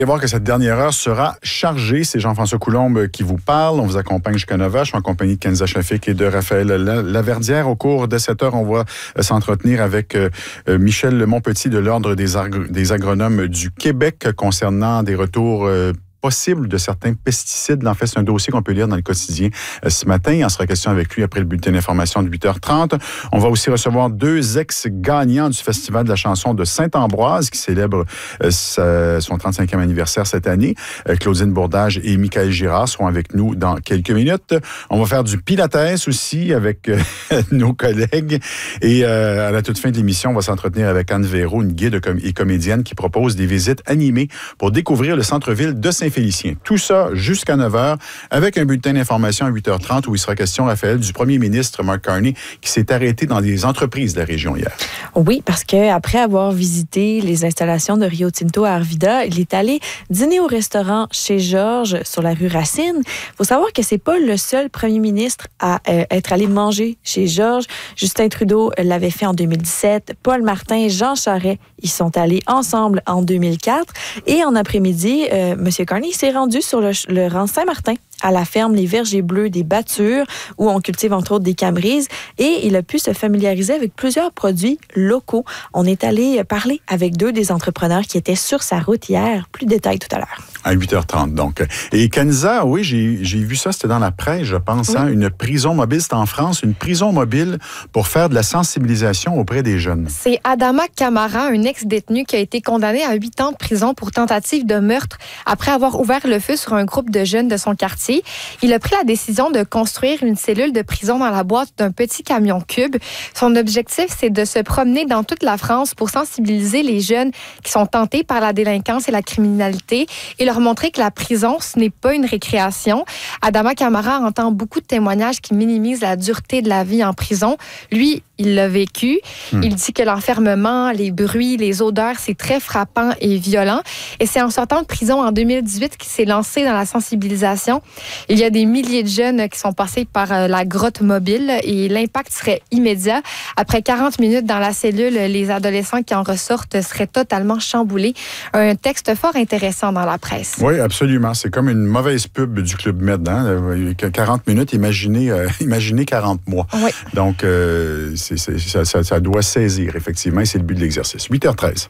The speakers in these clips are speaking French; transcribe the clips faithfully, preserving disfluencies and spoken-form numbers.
Vous allez voir que cette dernière heure sera chargée. C'est Jean-François Coulombe qui vous parle. On vous accompagne jusqu'à neuf heures. Je suis en compagnie de Kenza Shafik et de Raphaël Laverdière. Au cours de cette heure, on va s'entretenir avec Michel Montpetit de l'Ordre des, agr- des agronomes du Québec concernant des retours euh, possible de certains pesticides. En fait, c'est un dossier qu'on peut lire dans le quotidien euh, ce matin. Il en sera question avec lui après le bulletin d'information de huit heures trente. On va aussi recevoir deux ex-gagnants du Festival de la chanson de Saint-Ambroise qui célèbre euh, sa, son trente-cinquième anniversaire cette année. Euh, Claudine Bourdage et Michaël Girard seront avec nous dans quelques minutes. On va faire du pilates aussi avec euh, nos collègues. Et euh, à la toute fin de l'émission, on va s'entretenir avec Anne Véro, une guide et comédienne qui propose des visites animées pour découvrir le centre-ville de Saint-Félicien. Tout ça jusqu'à neuf heures avec un bulletin d'information à huit heures trente où il sera question, Raphaël, du premier ministre Mark Carney qui s'est arrêté dans des entreprises de la région hier. Oui, parce qu'après avoir visité les installations de Rio Tinto à Arvida, il est allé dîner au restaurant chez Georges sur la rue Racine. Il faut savoir que c'est pas le seul premier ministre à euh, être allé manger chez Georges. Justin Trudeau l'avait fait en deux mille dix-sept. Paul Martin, Jean Charest, ils sont allés ensemble en deux mille quatre. Et en après-midi, euh, M. Carney s'est rendu sur le, le rang Saint-Martin, à la ferme Les Vergers Bleus des Battures, où on cultive entre autres des camerises, et il a pu se familiariser avec plusieurs produits locaux. On est allé parler avec deux des entrepreneurs qui étaient sur sa route hier. Plus de détails tout à l'heure. À huit heures trente, donc. Et Kenza, oui, j'ai, j'ai vu ça, c'était dans la presse, je pense, oui. hein, une prison mobile, c'est en France, une prison mobile pour faire de la sensibilisation auprès des jeunes. C'est Adama Camara, un ex-détenu qui a été condamné à huit ans de prison pour tentative de meurtre après avoir ouvert le feu sur un groupe de jeunes de son quartier. Il a pris la décision de construire une cellule de prison dans la boîte d'un petit camion cube. Son objectif, c'est de se promener dans toute la France pour sensibiliser les jeunes qui sont tentés par la délinquance et la criminalité et leur montrer que la prison, ce n'est pas une récréation. Adama Camara entend beaucoup de témoignages qui minimisent la dureté de la vie en prison. Lui, il l'a vécu. Hmm. Il dit que l'enfermement, les bruits, les odeurs, c'est très frappant et violent. Et c'est en sortant de prison en deux mille dix-huit qu'il s'est lancé dans la sensibilisation. Il y a des milliers de jeunes qui sont passés par euh, la grotte mobile et l'impact serait immédiat. Après quarante minutes dans la cellule, les adolescents qui en ressortent seraient totalement chamboulés. Un texte fort intéressant dans la presse. Oui, absolument. C'est comme une mauvaise pub du Club Med. Hein? quarante minutes, imaginez, euh, imaginez quarante mois. Oui. Donc, euh, c'est, c'est, ça, ça, ça doit saisir, effectivement, et c'est le but de l'exercice. huit heures treize.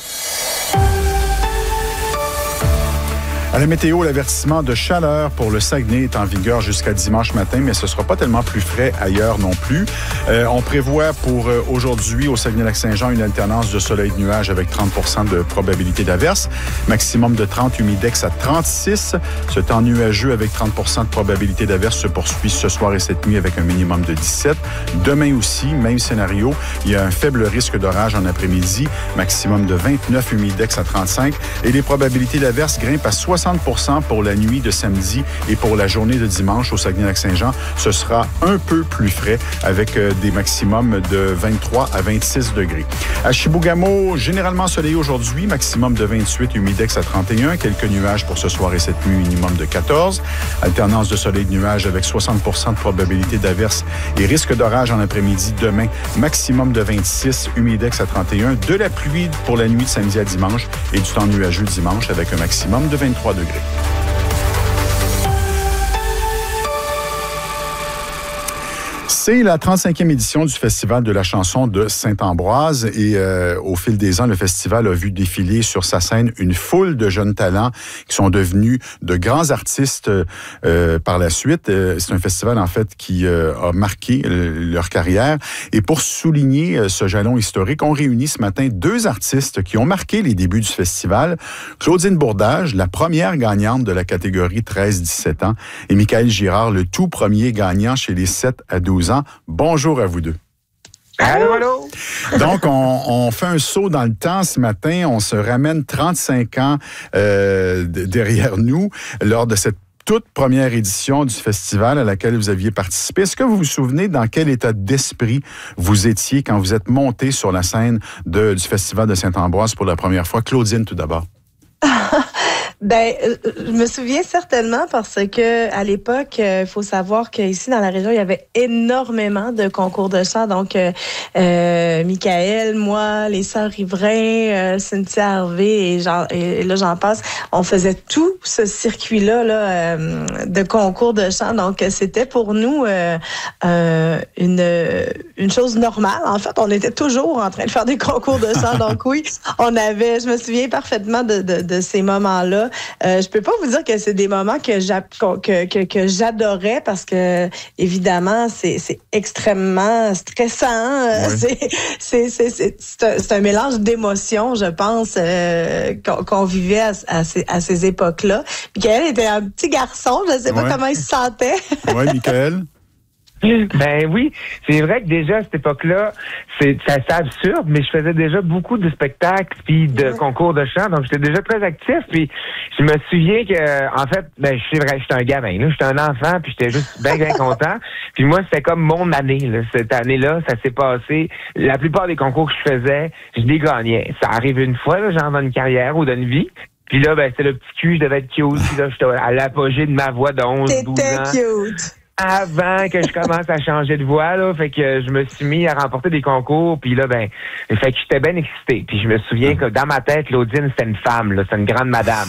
À la météo, l'avertissement de chaleur pour le Saguenay est en vigueur jusqu'à dimanche matin, mais ce ne sera pas tellement plus frais ailleurs non plus. Euh, on prévoit pour euh, aujourd'hui au Saguenay-Lac-Saint-Jean une alternance de soleil-nuage avec trente pour cent de probabilité d'averse, maximum de trente, humidex à trente-six. Ce temps nuageux avec trente pour cent de probabilité d'averse se poursuit ce soir et cette nuit avec un minimum de dix-sept. Demain aussi, même scénario, il y a un faible risque d'orage en après-midi, maximum de vingt-neuf, humidex à trente-cinq et les probabilités d'averse grimpent à soixante pour cent pour la nuit de samedi et pour la journée de dimanche au Saguenay-Lac-Saint-Jean. Ce sera un peu plus frais avec euh, des maximums de vingt-trois à vingt-six degrés. À Chibougamau, généralement soleil aujourd'hui, maximum de vingt-huit, humidex à trente et un. Quelques nuages pour ce soir et cette nuit, minimum de quatorze. Alternance de soleil et de nuages avec soixante pour cent de probabilité d'averse et risque d'orage en après-midi demain, maximum de vingt-six, humidex à trente et un. De la pluie pour la nuit de samedi à dimanche et du temps nuageux dimanche avec un maximum de vingt-trois degrés. C'est la trente-cinquième édition du Festival de la chanson de Saint-Ambroise et euh, au fil des ans, le festival a vu défiler sur sa scène une foule de jeunes talents qui sont devenus de grands artistes euh, par la suite. Euh, c'est un festival, en fait, qui euh, a marqué euh, leur carrière. Et pour souligner euh, ce jalon historique, on réunit ce matin deux artistes qui ont marqué les débuts du festival. Claudine Bourdage, la première gagnante de la catégorie treize à dix-sept ans, et Michaël Girard, le tout premier gagnant chez les sept à douze ans. Bonjour à vous deux. Allô, allô. Donc, on, on fait un saut dans le temps ce matin. On se ramène trente-cinq ans euh, derrière nous lors de cette toute première édition du festival à laquelle vous aviez participé. Est-ce que vous vous souvenez dans quel état d'esprit vous étiez quand vous êtes monté sur la scène de, du Festival de Saint-Ambroise pour la première fois? Claudine, tout d'abord. Ben, euh, je me souviens certainement parce que à l'époque, il euh, faut savoir qu'ici dans la région, il y avait énormément de concours de chant. Donc, euh, euh, Michael, moi, les sœurs Riverain, euh, Cynthia Harvey et, Jean, et, et là j'en passe, on faisait tout ce circuit-là là, euh, de concours de chant. Donc, c'était pour nous euh, euh, une une chose normale. En fait, on était toujours en train de faire des concours de chant. Donc oui, on avait, je me souviens parfaitement de, de, de ces moments-là. Euh, je peux pas vous dire que c'est des moments que, j'a, que, que, que j'adorais parce que, évidemment, c'est, c'est extrêmement stressant. Oui. C'est, c'est, c'est, c'est, c'est, un, c'est un mélange d'émotions, je pense, euh, qu'on, qu'on vivait à, à, ces, à ces époques-là. Michael était un petit garçon, je ne sais pas ouais. comment il se sentait. Oui, Michael? Ben oui, c'est vrai que déjà à cette époque-là, c'est, c'est assez absurde, mais je faisais déjà beaucoup de spectacles puis de ouais. concours de chant, donc j'étais déjà très actif. Puis je me souviens que, en fait, ben c'est vrai, j'étais un gamin, là, j'étais un enfant, puis j'étais juste bien bien content. Puis moi, c'était comme mon année, là, cette année-là, ça s'est passé. La plupart des concours que je faisais, je les gagnais. Ça arrive une fois, là, genre dans une carrière ou dans une vie. Puis là, ben c'était le petit cul, je devais être cute. Puis là, j'étais à l'apogée de ma voix de onze douze ans. T'étais cute. Avant que je commence à changer de voix, là, fait que je me suis mis à remporter des concours, puis là, ben, fait que j'étais bien excité. Puis je me souviens que dans ma tête, Claudine, c'était une femme, là, c'est une grande madame.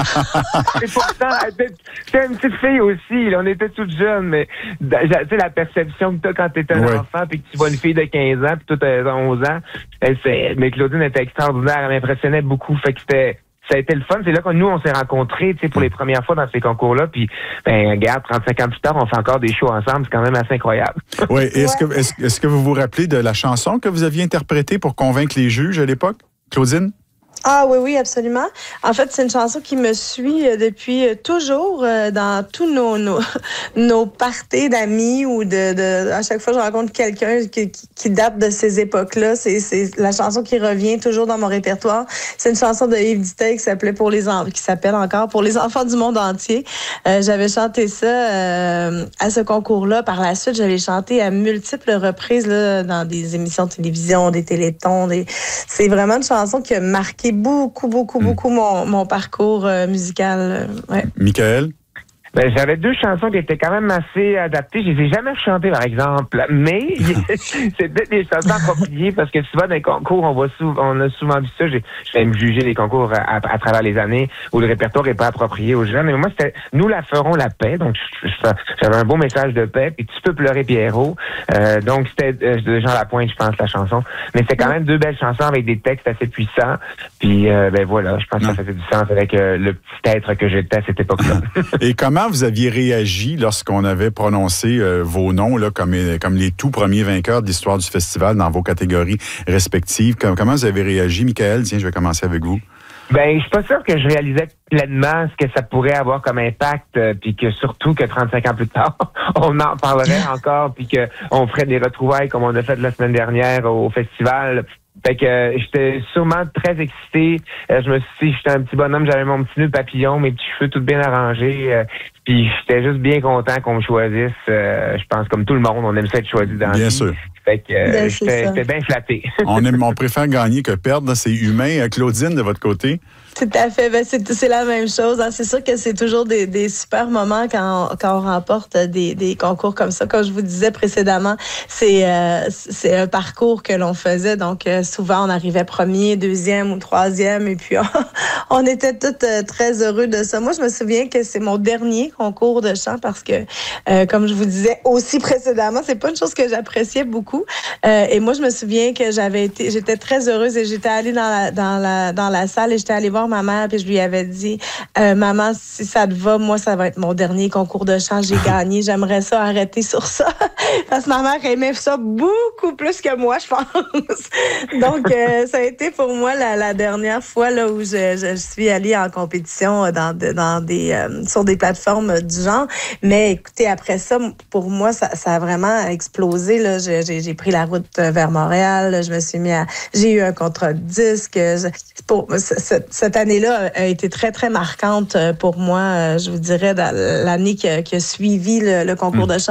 Et pourtant, c'était une petite fille aussi, là, on était toutes jeunes, mais tu sais, la perception que t'as quand t'es un ouais. enfant, puis que tu vois une fille de quinze ans, puis toi t'as onze ans, c'est, mais Claudine était extraordinaire, elle m'impressionnait beaucoup, fait que c'était ça a été le fun. C'est là que nous, on s'est rencontrés, tu sais, pour les premières fois dans ces concours-là. Puis, ben, regarde, trente-cinq ans plus tard, on fait encore des shows ensemble. C'est quand même assez incroyable. Oui. Et est-ce que, est-ce, est-ce que vous vous rappelez de la chanson que vous aviez interprétée pour convaincre les juges à l'époque, Claudine? Ah oui, oui, absolument. En fait, c'est une chanson qui me suit depuis toujours dans tous nos nos, nos parties d'amis ou de, de à chaque fois que je rencontre quelqu'un qui, qui, qui date de ces époques-là, c'est, c'est la chanson qui revient toujours dans mon répertoire. C'est une chanson de Yves Dittel qui s'appelait pour les en, qui s'appelle encore Pour les enfants du monde entier. Euh, j'avais chanté ça euh, à ce concours-là. Par la suite, j'avais chanté à multiples reprises là, dans des émissions de télévision, des télétons. Des... C'est vraiment une chanson qui a marqué beaucoup, beaucoup, beaucoup mon, mon parcours euh, musical. Euh, ouais. Michael? Ben, j'avais deux chansons qui étaient quand même assez adaptées. Je les ai jamais chantées, par exemple, mais c'était des chansons appropriées parce que souvent dans les concours, on voit souvent, on a souvent vu ça. J'ai, j'ai même jugé les concours à, à, à travers les années où le répertoire n'est pas approprié aux jeunes. Mais moi, c'était Nous la ferons la paix. Donc, je, je, j'avais un beau message de paix. Puis Tu peux pleurer, Pierrot. Euh, donc, c'était euh, de Jean Lapointe, je pense, la chanson. Mais c'était quand même deux belles chansons avec des textes assez puissants. Puis, euh, ben voilà, je pense non. que ça faisait du sens avec euh, le petit être que j'étais à cette époque-là. Et comment vous aviez réagi lorsqu'on avait prononcé euh, vos noms là, comme, comme les tout premiers vainqueurs de l'histoire du festival dans vos catégories respectives? Comment vous avez réagi, Michael? Tiens, je vais commencer avec vous. Ben, je suis pas sûr que je réalisais pleinement ce que ça pourrait avoir comme impact, euh, puis que surtout que trente-cinq ans plus tard, on en parlerait encore, puis que on ferait des retrouvailles comme on a fait la semaine dernière au festival. Fait que euh, j'étais sûrement très excité. Euh, je me suis dit, j'étais un petit bonhomme, j'avais mon petit nœud papillon, mes petits cheveux tout bien arrangés. Euh, puis j'étais juste bien content qu'on me choisisse. Euh, je pense comme tout le monde, on aime ça être choisi dans la vie. Bien sûr. Fait que euh, ben, j'étais, j'étais bien flatté. on, aime, on préfère gagner que perdre, c'est humain. Claudine, de votre côté? Tout à fait. Ben, c'est, c'est la même chose. Hein. C'est sûr que c'est toujours des, des super moments quand on, quand on remporte des, des concours comme ça. Comme je vous disais précédemment, c'est, euh, c'est un parcours que l'on faisait. Donc, euh, souvent, on arrivait premier, deuxième ou troisième. Et puis, on, on était tous euh, très heureux de ça. Moi, je me souviens que c'est mon dernier concours de chant parce que, euh, comme je vous disais aussi précédemment, c'est pas une chose que j'appréciais beaucoup. Euh, et moi, je me souviens que j'avais été, j'étais très heureuse et j'étais allée dans la, dans la, dans la salle et j'étais allée voir ma mère, puis je lui avais dit euh, maman, si ça te va, moi, ça va être mon dernier concours de chant, j'ai gagné, j'aimerais ça arrêter sur ça. Parce que ma mère aimait ça beaucoup plus que moi, je pense. Donc, euh, ça a été pour moi la, la dernière fois là, où je, je suis allée en compétition dans, dans des, euh, sur des plateformes du genre. Mais écoutez, après ça, pour moi, ça, ça a vraiment explosé. Là. J'ai, j'ai, j'ai pris la route vers Montréal, je me suis mis à... J'ai eu un contrat de disque. Je, pour, cette, cette année-là a été très, très marquante pour moi, je vous dirais, dans l'année qui a, qui a suivi le, le concours mmh. de chant.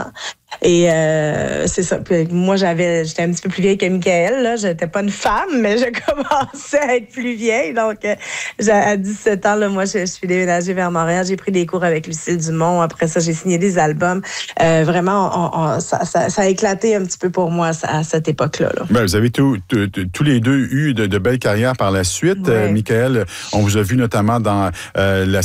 Et euh, c'est ça. Puis moi, j'avais, j'étais un petit peu plus vieille que Michael. Là. J'étais pas une femme, mais je commençais à être plus vieille. Donc, euh, à dix-sept ans, là, moi, je, je suis déménagée vers Montréal. J'ai pris des cours avec Lucille Dumont. Après ça, j'ai signé des albums. Euh, vraiment, on, on, ça, ça, ça a éclaté un petit peu pour moi à cette époque-là. Là. Ben, vous avez tout, tout, tous les deux eu de, de belles carrières par la suite. Ouais. Euh, Michael, on vous a vu notamment dans euh, la